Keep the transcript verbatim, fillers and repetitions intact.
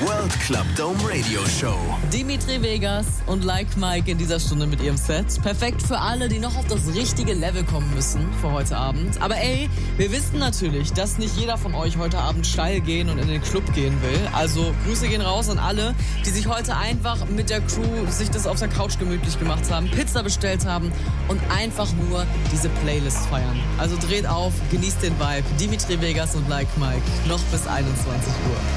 World Club Dome Radio Show. Dimitri Vegas und Like Mike in dieser Stunde mit ihrem Set. Perfekt für alle, die noch auf das richtige Level kommen müssen für heute Abend. Aber ey, wir wissen natürlich, dass nicht jeder von euch heute Abend steil gehen und in den Club gehen will. Also Grüße gehen raus an alle, die sich heute einfach mit der Crew sich das auf der Couch gemütlich gemacht haben, Pizza bestellt haben und einfach nur diese Playlist feiern. Also dreht auf, genießt den Vibe. Dimitri Vegas und Like Mike noch bis einundzwanzig Uhr.